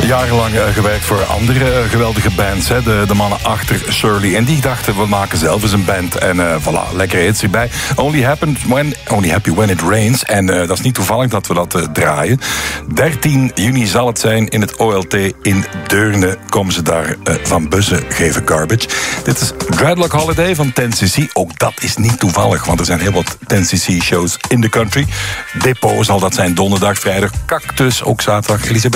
Jarenlang gewerkt voor andere geweldige bands. Hè. De mannen achter Shirley. En die dachten, we maken zelf eens een band. En voilà, lekkere hits erbij. Only Happy When It Rains. En dat is niet toevallig dat we dat draaien. 13 juni zal het zijn in het OLT in Deurne. Komen ze daar van bussen geven garbage. Dit is Dreadlock Holiday van 10cc. Ook dat is niet toevallig, want er zijn heel wat 10cc shows in the country. Depot zal dat zijn donderdag, vrijdag. Cactus, ook zaterdag. Elisabeth